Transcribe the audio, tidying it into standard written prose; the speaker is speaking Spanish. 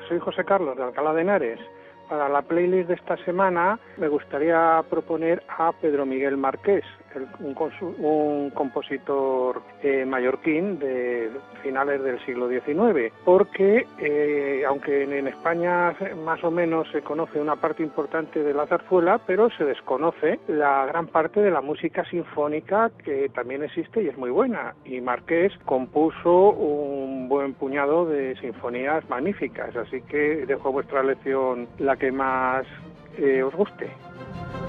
Soy José Carlos de Alcalá de Henares. Para la playlist de esta semana me gustaría proponer a Pedro Miguel Marqués, un compositor mallorquín de finales del siglo XIX, porque aunque en España más o menos se conoce una parte importante de la zarzuela, pero se desconoce la gran parte de la música sinfónica que también existe y es muy buena, y Marqués compuso un buen puñado de sinfonías magníficas, así que dejo a vuestra elección la que más os guste.